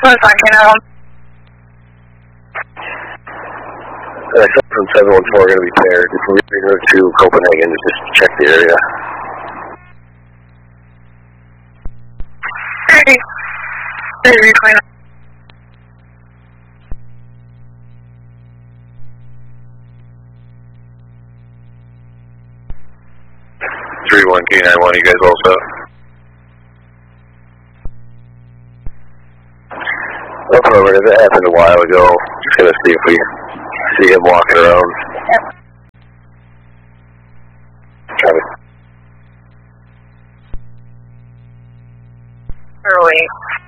That's fine, K911. From 714 going to be paired. If we're going to Copenhagen, just check the area. Ready. Ready, K911. 3-1 K911, you guys all set? Affirmative, it happened a while ago. Just going to see if we see him walking around. Copy. Early.